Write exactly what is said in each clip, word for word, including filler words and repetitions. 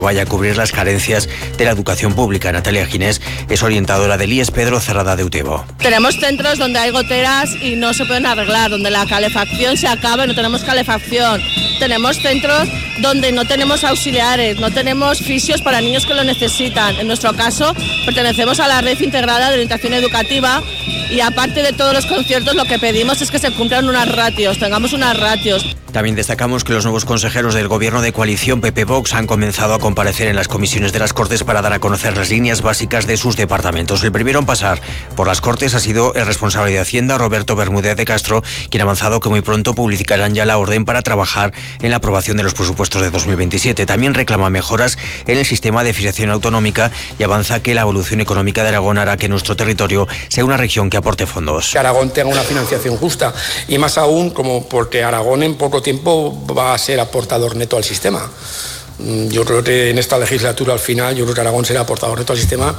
vaya a cubrir las carencias de la educación pública. Natalia Ginés es orientadora del I E S Pedro Cerrada de Utebo. Tenemos centros donde hay goteras y no se pueden arreglar, donde la calefacción se acaba y no tenemos calefacción. Tenemos centros donde no tenemos auxiliares, no tenemos fisios para niños que lo necesitan. En nuestro caso, pertenecemos a la red integrada de orientación educativa y aparte de todos los conciertos, lo que pedimos es que se cumplan unas ratios, tengamos unas ratios. También destacamos que los nuevos consejeros del Gobierno de coalición P P-Vox han comenzado a comparecer en las comisiones de las Cortes para dar a conocer las líneas básicas de sus departamentos. El primero en pasar por las Cortes ha sido el responsable de Hacienda, Roberto Bermúdez de Castro, quien ha avanzado que muy pronto publicarán ya la orden para trabajar en la aprobación de los presupuestos de dos mil veintisiete. También reclama mejoras en el sistema de financiación autonómica y avanza que la evolución económica de Aragón hará que nuestro territorio sea una región que aporte fondos. Que Aragón tenga una financiación justa y más aún como porque Aragón en poco tiempo va a ser aportador neto al sistema. Yo creo que en esta legislatura al final, yo creo que Aragón será aportador neto al sistema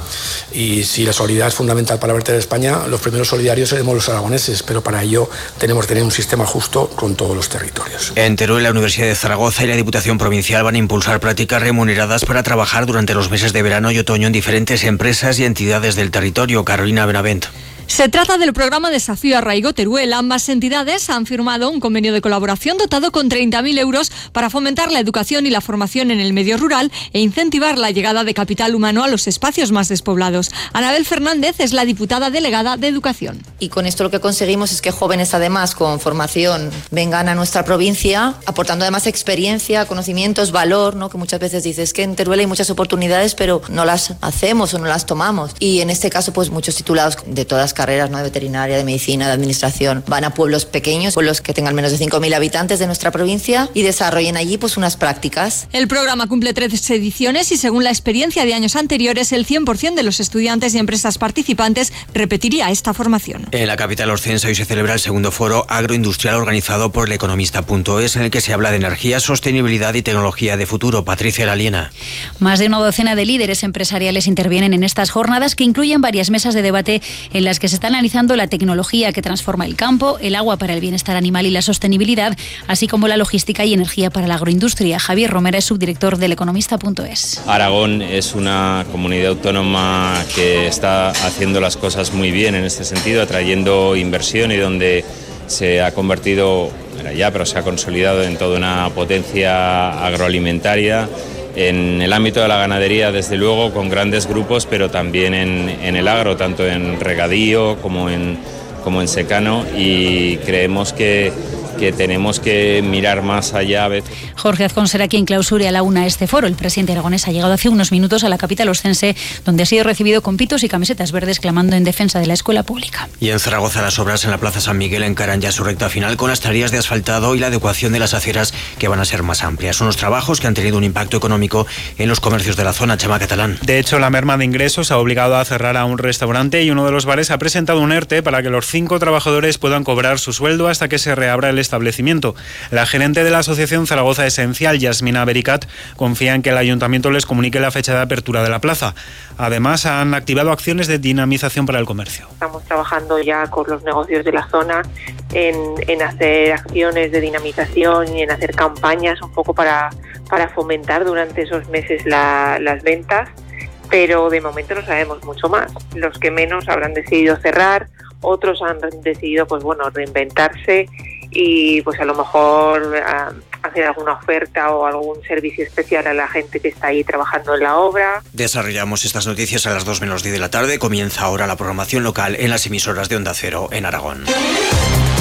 y si la solidaridad es fundamental para vertebrar España, los primeros solidarios seremos los aragoneses, pero para ello tenemos que tener un sistema justo con todos los territorios. En Teruel, la Universidad de Zaragoza y la Diputación Provincial van a impulsar prácticas remuneradas para trabajar durante los meses de verano y otoño en diferentes empresas y entidades del territorio. Carolina Benavent. Se trata del programa Desafío Arraigo Teruel. Ambas entidades han firmado un convenio de colaboración dotado con treinta mil euros para fomentar la educación y la formación en el medio rural e incentivar la llegada de capital humano a los espacios más despoblados. Anabel Fernández es la diputada delegada de Educación. Y con esto lo que conseguimos es que jóvenes además con formación vengan a nuestra provincia, aportando además experiencia, conocimientos, valor, ¿no? Que muchas veces dices que en Teruel hay muchas oportunidades pero no las hacemos o no las tomamos. Y en este caso pues muchos titulados de todas carreras, ¿no? De veterinaria, de medicina, de administración, van a pueblos pequeños, pueblos que tengan menos de cinco mil habitantes de nuestra provincia y desarrollen allí pues unas prácticas. El programa cumple tres ediciones y según la experiencia de años anteriores, el cien por ciento de los estudiantes y empresas participantes repetiría esta formación. En la capital oscense hoy se celebra el segundo foro agroindustrial organizado por el economista punto es, en el que se habla de energía, sostenibilidad y tecnología de futuro. Patricia Laliena. Más de una docena de líderes empresariales intervienen en estas jornadas que incluyen varias mesas de debate en las que se está analizando la tecnología que transforma el campo, el agua para el bienestar animal y la sostenibilidad, así como la logística y energía para la agroindustria. Javier Romera es subdirector del economista punto es. Aragón es una comunidad autónoma que está haciendo las cosas muy bien en este sentido, atrayendo inversión y donde se ha convertido, era ya, pero se ha consolidado en toda una potencia agroalimentaria. En el ámbito de la ganadería, desde luego, con grandes grupos, pero también en, en el agro, tanto en regadío como en, como en secano, y creemos que, que tenemos que mirar más allá. Jorge Azcón será quien clausure a la una este foro. El presidente aragonés ha llegado hace unos minutos a la capital oscense, donde ha sido recibido con pitos y camisetas verdes clamando en defensa de la escuela pública. Y en Zaragoza las obras en la Plaza San Miguel encaran ya su recta final con las tareas de asfaltado y la adecuación de las aceras que van a ser más amplias. Son los trabajos que han tenido un impacto económico en los comercios de la zona. Chema Catalán. De hecho, la merma de ingresos ha obligado a cerrar a un restaurante y uno de los bares ha presentado un ERTE para que los cinco trabajadores puedan cobrar su sueldo hasta que se reabra el establecimiento. La gerente de la Asociación Zaragoza Esencial, Yasmina Bericat, confía en que el ayuntamiento les comunique la fecha de apertura de la plaza. Además, han activado acciones de dinamización para el comercio. Estamos trabajando ya con los negocios de la zona en, en hacer acciones de dinamización y en hacer campañas un poco para, para fomentar durante esos meses la, las ventas, pero de momento no sabemos mucho más. Los que menos habrán decidido cerrar, otros han decidido pues bueno reinventarse y pues a lo mejor uh, hacer alguna oferta o algún servicio especial a la gente que está ahí trabajando en la obra. Desarrollamos estas noticias a las dos menos diez de la tarde. Comienza ahora la programación local en las emisoras de Onda Cero en Aragón.